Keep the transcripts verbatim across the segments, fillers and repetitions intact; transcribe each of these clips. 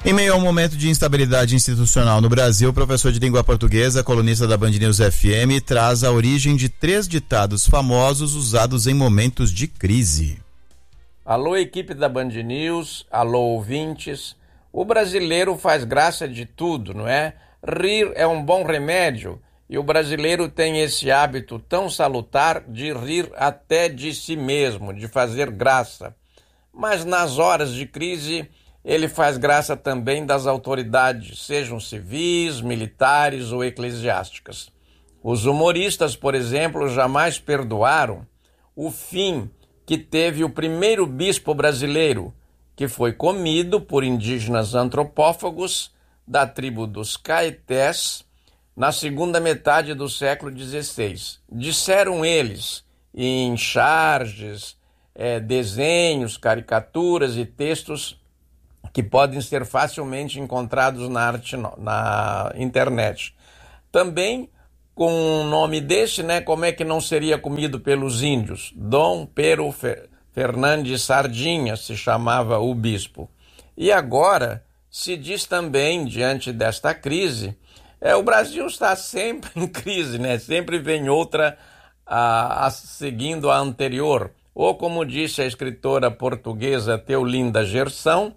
Em meio a um momento de instabilidade institucional no Brasil, o professor de língua portuguesa, colunista da Band News F M, traz a origem de três ditados famosos usados em momentos de crise. Alô, equipe da Band News, alô, ouvintes. O brasileiro faz graça de tudo, não é? Rir é um bom remédio e o brasileiro tem esse hábito tão salutar de rir até de si mesmo, de fazer graça. Mas nas horas de crise, ele faz graça também das autoridades, sejam civis, militares ou eclesiásticas. Os humoristas, por exemplo, jamais perdoaram o fim que teve o primeiro bispo brasileiro, que foi comido por indígenas antropófagos da tribo dos Caetés na segunda metade do século dezesseis. Disseram eles, em charges, é, desenhos, caricaturas e textos que podem ser facilmente encontrados na, arte, na internet. Também, com um nome desse, né, como é que não seria comido pelos índios? Dom Pero Fernandes Sardinha se chamava o bispo. E agora se diz também, diante desta crise, é, o Brasil está sempre em crise, né? Sempre vem outra a, a, seguindo a anterior. Ou, como disse a escritora portuguesa Teolinda Gerson,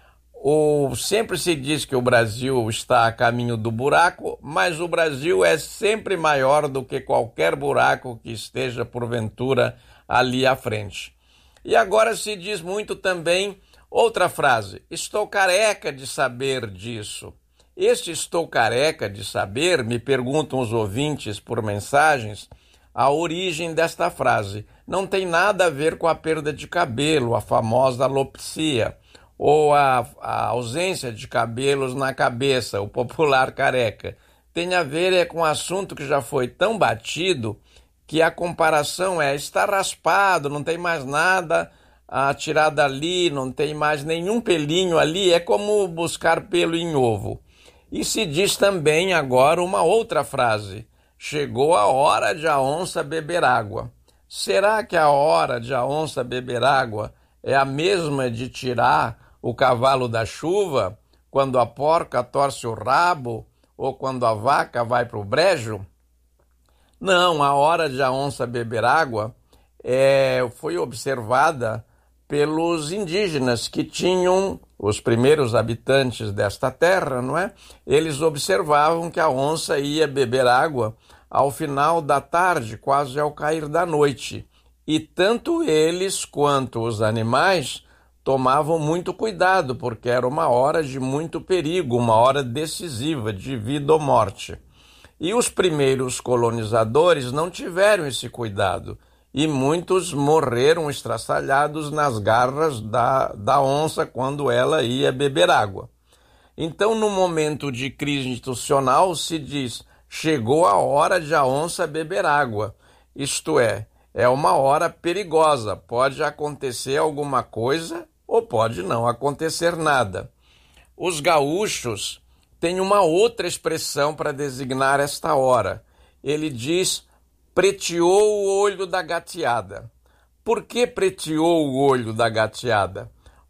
ou sempre se diz que o Brasil está a caminho do buraco, mas o Brasil é sempre maior do que qualquer buraco que esteja, porventura, ali à frente. E agora se diz muito também outra frase: estou careca de saber disso. Este estou careca de saber, me perguntam os ouvintes por mensagens, a origem desta frase. Não tem nada a ver com a perda de cabelo, a famosa alopecia, ou a, a ausência de cabelos na cabeça, o popular careca. Tem a ver é com um assunto que já foi tão batido que a comparação é: está raspado, não tem mais nada a tirar dali, não tem mais nenhum pelinho ali, é como buscar pelo em ovo. E se diz também agora uma outra frase: chegou a hora de a onça beber água. Será que a hora de a onça beber água é a mesma de tirar o cavalo da chuva, quando a porca torce o rabo ou quando a vaca vai para o brejo? Não, a hora de a onça beber água é, foi observada pelos indígenas que tinham, os primeiros habitantes desta terra, não é? Eles observavam que a onça ia beber água ao final da tarde, quase ao cair da noite. E tanto eles quanto os animais tomavam muito cuidado, porque era uma hora de muito perigo, uma hora decisiva de vida ou morte. E os primeiros colonizadores não tiveram esse cuidado, e muitos morreram estraçalhados nas garras da, da onça quando ela ia beber água. Então, no momento de crise institucional, se diz: chegou a hora de a onça beber água. Isto é, é uma hora perigosa, pode acontecer alguma coisa ou pode não acontecer nada. Os gaúchos têm uma outra expressão para designar esta hora. Ele diz: preteou o olho da gateada. Por que preteou o olho da gateada?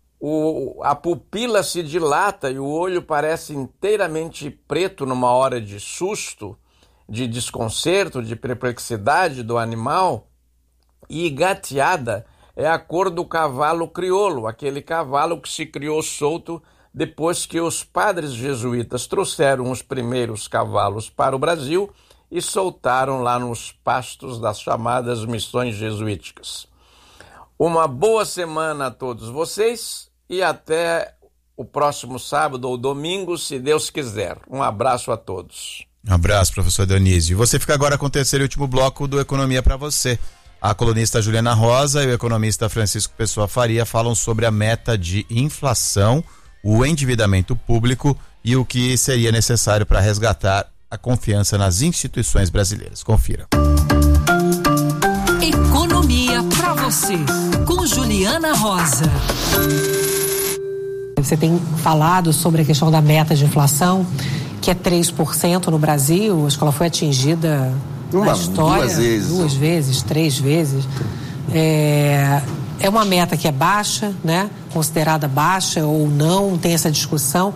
O, a pupila se dilata e o olho parece inteiramente preto numa hora de susto, de desconcerto, de perplexidade do animal. E gateada é a cor do cavalo crioulo, aquele cavalo que se criou solto depois que os padres jesuítas trouxeram os primeiros cavalos para o Brasil e soltaram lá nos pastos das chamadas missões jesuíticas. Uma boa semana a todos vocês e até o próximo sábado ou domingo, se Deus quiser. Um abraço a todos. Um abraço, professor Dionísio. Você fica agora com o terceiro e último bloco do Economia para você. A colunista Juliana Rosa e o economista Francisco Pessoa Faria falam sobre a meta de inflação, o endividamento público e o que seria necessário para resgatar a confiança nas instituições brasileiras. Confira. Economia para você, com Juliana Rosa. Você tem falado sobre a questão da meta de inflação, que é três por cento no Brasil. Acho que ela foi atingida Uma, na história duas vezes. duas vezes, três vezes. É, é uma meta que é baixa, né? Considerada baixa ou não, tem essa discussão,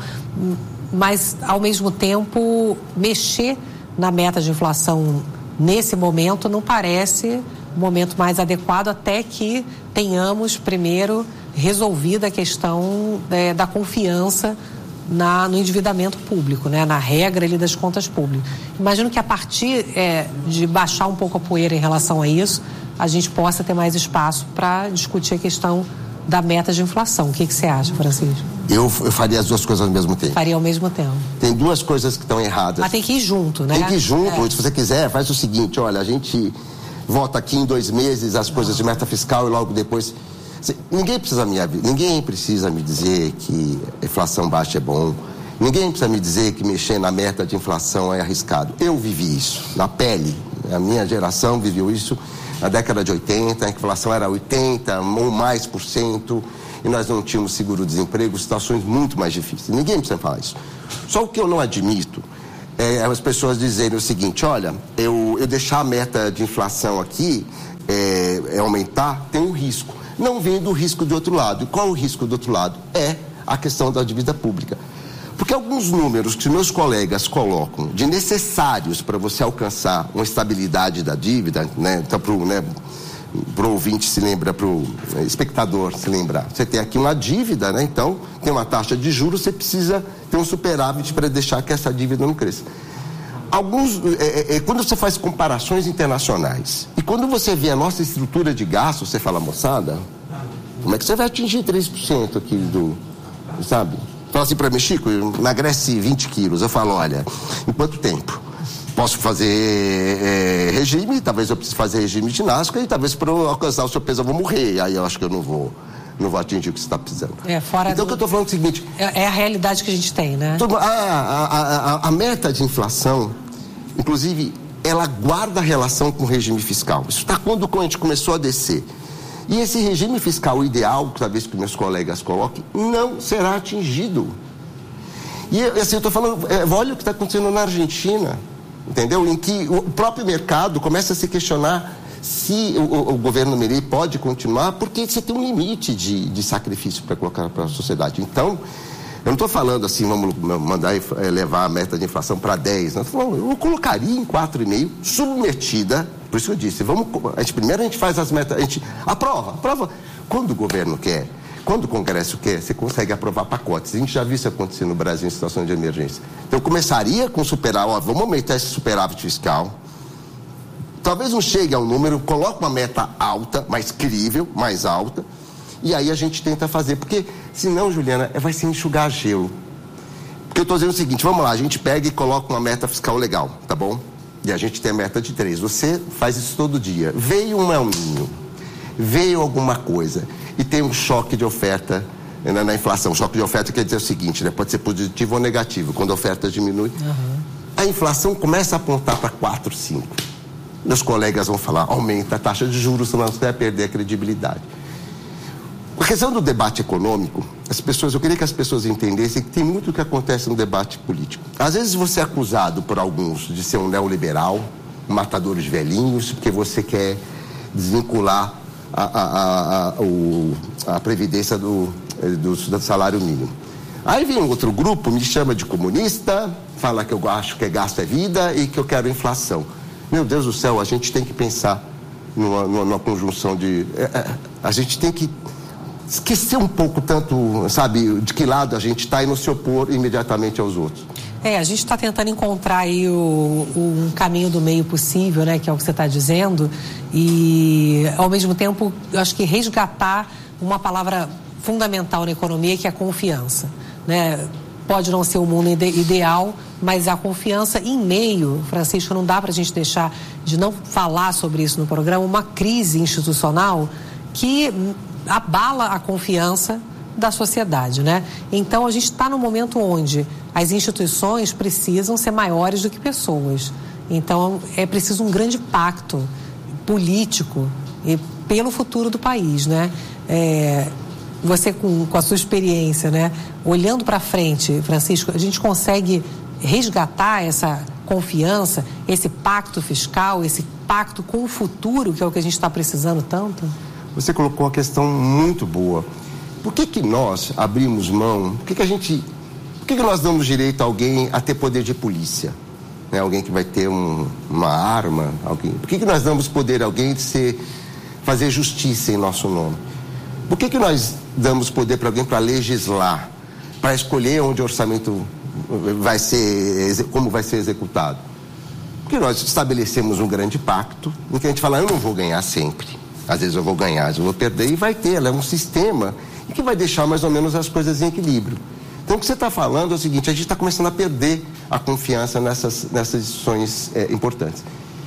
mas, ao mesmo tempo, mexer na meta de inflação nesse momento não parece o momento mais adequado, até que tenhamos primeiro resolvida a questão é, da confiança na, no endividamento público, né? Na regra ali das contas públicas. Imagino que a partir é, de baixar um pouco a poeira em relação a isso, a gente possa ter mais espaço para discutir a questão da meta de inflação. O que, que você acha, Francisco? Eu, eu faria as duas coisas ao mesmo tempo. Faria ao mesmo tempo. Tem duas coisas que estão erradas. Mas tem que ir junto, né? Tem que ir junto. É. Se você quiser, faz o seguinte, olha, a gente volta aqui em dois meses as coisas de meta fiscal e logo depois... Ninguém precisa me, ninguém precisa me dizer que inflação baixa é bom. Ninguém precisa me dizer que mexer na meta de inflação é arriscado. Eu vivi isso, na pele. A minha geração viveu isso na década de oitenta, a inflação era oitenta ou mais por cento, e nós não tínhamos seguro-desemprego, situações muito mais difíceis. Ninguém precisa falar isso. Só o que eu não admito é as pessoas dizerem o seguinte, olha, eu, eu deixar a meta de inflação aqui, é, é aumentar, tem um risco. Não vem do risco do outro lado. E qual o risco do outro lado? É a questão da dívida pública. Porque alguns números que meus colegas colocam de necessários para você alcançar uma estabilidade da dívida, né, então para o né, pro ouvinte se lembra, para o espectador se lembrar, você tem aqui uma dívida, né, então tem uma taxa de juros, você precisa ter um superávit para deixar que essa dívida não cresça. Alguns, é, é, quando você faz comparações internacionais e quando você vê a nossa estrutura de gasto, você fala, moçada, como é que você vai atingir três por cento aqui do, sabe? Fala assim para mim, Chico, eu emagrece vinte quilos. Eu falo, olha, em quanto tempo? Posso fazer é, regime, talvez eu precise fazer regime ginástica e talvez para eu alcançar o seu peso eu vou morrer. Aí eu acho que eu não vou, não vou atingir o que você está precisando. É, fora então o do... que eu estou falando é o seguinte... É, é a realidade que a gente tem, né? Todo, a, a, a, a meta de inflação, inclusive, ela guarda a relação com o regime fiscal. Isso está quando a gente começou a descer. E esse regime fiscal ideal, talvez que meus colegas coloquem, não será atingido. E assim, eu estou falando, é, olha o que está acontecendo na Argentina, entendeu? Em que o próprio mercado começa a se questionar se o, o governo Milei pode continuar, porque você tem um limite de, de sacrifício para colocar para a sociedade. Então, eu não estou falando assim, vamos mandar levar a meta de inflação para dez, não, eu colocaria em quatro vírgula cinco, submetida, por isso que eu disse, vamos, a gente, primeiro a gente faz as metas, a gente aprova, aprova. Quando o governo quer, quando o Congresso quer, você consegue aprovar pacotes. A gente já viu isso acontecer no Brasil em situação de emergência. Então, eu começaria com superávit, ó, vamos aumentar esse superávit fiscal, talvez não chegue ao número, coloca uma meta alta, mais crível, mais alta, e aí a gente tenta fazer, porque senão, Juliana, vai ser enxugar gelo. Porque eu estou dizendo o seguinte, vamos lá, a gente pega e coloca uma meta fiscal legal, tá bom? E a gente tem a meta de três. Você faz isso todo dia. Veio um El Niño, veio alguma coisa, e tem um choque de oferta na, na inflação. Choque de oferta quer dizer o seguinte, né? Pode ser positivo ou negativo. Quando a oferta diminui, uhum. a inflação começa a apontar para quatro, cinco. Meus colegas vão falar, aumenta a taxa de juros, senão você vai perder a credibilidade. A questão do debate econômico, as pessoas, eu queria que as pessoas entendessem que tem muito que acontece no debate político. Às vezes você é acusado por alguns de ser um neoliberal, um matador de velhinhos, porque você quer desvincular a, a, a, a, o, a previdência do, do, do salário mínimo. Aí vem um outro grupo, me chama de comunista, fala que eu acho que gasto é vida e que eu quero inflação. Meu Deus do céu, a gente tem que pensar numa, numa, numa conjunção de... É, é, a gente tem que esquecer um pouco tanto, sabe, de que lado a gente está e não se opor imediatamente aos outros. É, a gente está tentando encontrar aí o, o, um caminho do meio possível, né, que é o que você está dizendo, e ao mesmo tempo, eu acho que resgatar uma palavra fundamental na economia, que é a confiança, né? Pode não ser o mundo ide- ideal, mas a confiança em meio, Francisco, não dá para a gente deixar de não falar sobre isso no programa, uma crise institucional que abala a confiança da sociedade, né? Então, a gente está num momento onde as instituições precisam ser maiores do que pessoas. Então, é preciso um grande pacto político e pelo futuro do país, né? É, você, com, com a sua experiência, né? Olhando para frente, Francisco, a gente consegue resgatar essa confiança, esse pacto fiscal, esse pacto com o futuro, que é o que a gente está precisando tanto? você colocou uma questão muito boa. Por que que nós abrimos mão, por que que a gente, por que que nós damos direito a alguém a ter poder de polícia? Né? Alguém que vai ter um, uma arma, alguém. Por que que nós damos poder a alguém de ser, fazer justiça em nosso nome? Por que que nós damos poder para alguém para legislar, para escolher onde o orçamento vai ser, como vai ser executado? Porque nós estabelecemos um grande pacto em que a gente fala, eu não vou ganhar sempre. Às vezes eu vou ganhar, às vezes eu vou perder, e vai ter. Ela é um sistema e que vai deixar mais ou menos as coisas em equilíbrio. Então, o que você está falando é o seguinte, a gente está começando a perder a confiança nessas, nessas decisões é, importantes.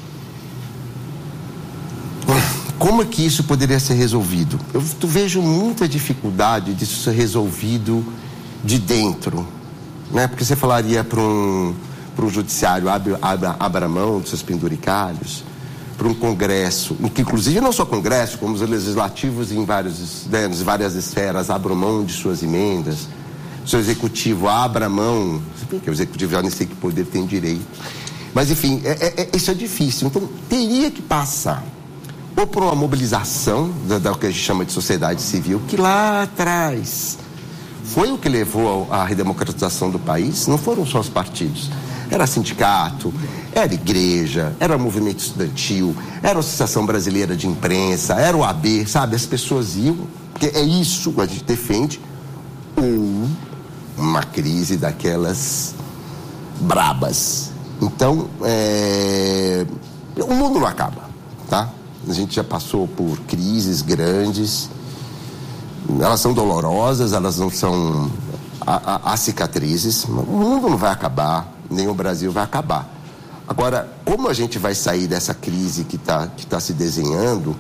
Como é que isso poderia ser resolvido? Eu vejo muita dificuldade disso ser resolvido de dentro, né? Porque você falaria para um, para um judiciário, abre, abre, abra mão dos seus penduricalhos, para um congresso, que inclusive não só congresso, como os legislativos em vários, né, em várias esferas abram mão de suas emendas, o seu executivo abra mão, porque o executivo já nem sei que poder tem direito, mas enfim, é, é, isso é difícil. Então teria que passar ou por uma mobilização da, da que a gente chama de sociedade civil, que lá atrás foi o que levou à redemocratização do país, não foram só os partidos. Era sindicato, era igreja, era movimento estudantil, era a Associação Brasileira de Imprensa, era o A B, sabe? As pessoas iam, porque é isso que a gente defende, ou uma crise daquelas brabas. Então, é... o mundo não acaba, tá? A gente já passou por crises grandes, elas são dolorosas, elas não são... Há cicatrizes, o mundo não vai acabar, nem o Brasil vai acabar. Agora, como a gente vai sair dessa crise que está que tá se desenhando,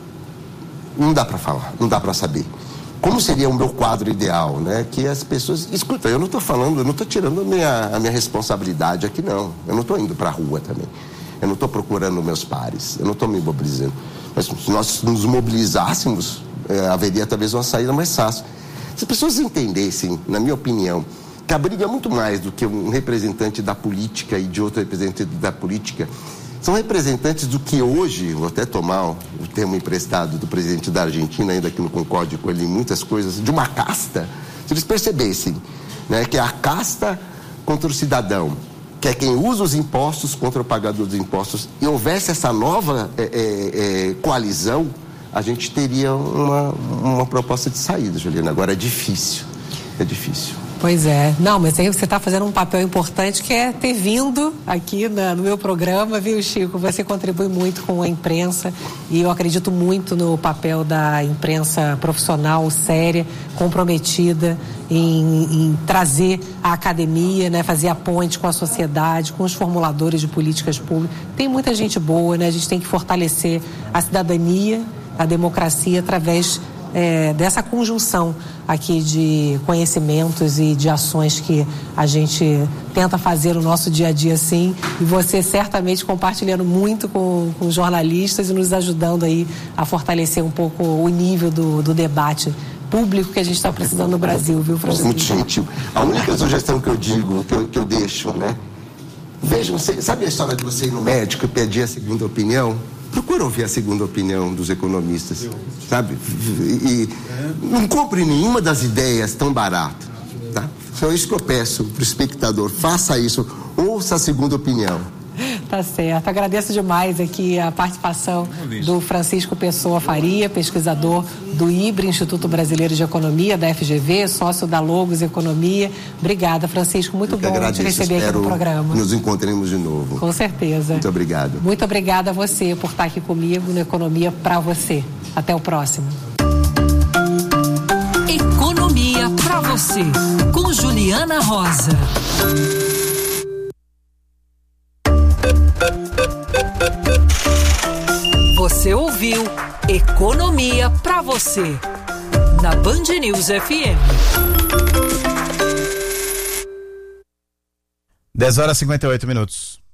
não dá para falar, não dá para saber. Como seria o meu quadro ideal, né? Que as pessoas... Escuta, eu não estou falando, eu não estou tirando a minha, a minha responsabilidade aqui, não. Eu não estou indo para a rua também. Eu não estou procurando meus pares, eu não estou me mobilizando. Mas se nós nos mobilizássemos, é, haveria talvez uma saída mais fácil. Se as pessoas entendessem, na minha opinião, que a briga é muito mais do que um representante da política e de outro representante da política, são representantes do que hoje, vou até tomar o termo emprestado do presidente da Argentina, ainda que não concorde com ele em muitas coisas, de uma casta, se eles percebessem, né, que é a casta contra o cidadão, que é quem usa os impostos contra o pagador dos impostos, e houvesse essa nova é, é, é, coalizão, a gente teria uma, uma proposta de saída, Juliana. Agora é difícil, é difícil. Pois é. Não, mas aí você está fazendo um papel importante, que é ter vindo aqui na, no meu programa, viu, Chico? Você contribui muito com a imprensa e eu acredito muito no papel da imprensa profissional, séria, comprometida em, em trazer a academia, né, fazer a ponte com a sociedade, com os formuladores de políticas públicas. Tem muita gente boa, né? A gente tem que fortalecer a cidadania, a democracia através é, dessa conjunção aqui de conhecimentos e de ações que a gente tenta fazer no nosso dia a dia, assim, e você certamente compartilhando muito com, com jornalistas e nos ajudando aí a fortalecer um pouco o nível do, do debate público que a gente está precisando no Brasil, viu, Francisco? Muito gentil. A única sugestão que eu digo, que eu, que eu deixo, né? Vejam, sabe a história de você ir no médico e pedir a segunda opinião? Procura ouvir a segunda opinião dos economistas, sabe? E, e não compre nenhuma das ideias tão barato, tá? Então é isso que eu peço para o espectador, faça isso, ouça a segunda opinião. Tá certo. Agradeço demais aqui a participação do Francisco Pessoa Faria, pesquisador do I B R, Instituto Brasileiro de Economia, da F G V, sócio da Logos Economia. Obrigada, Francisco. Muito bom te receber aqui no programa. Nos encontremos de novo. Com certeza. Muito obrigado. Muito obrigada a você por estar aqui comigo no Economia para você. Até o próximo. Economia para você, com Juliana Rosa. Você ouviu Economia pra você, na Band News F M. dez horas e cinquenta e oito minutos.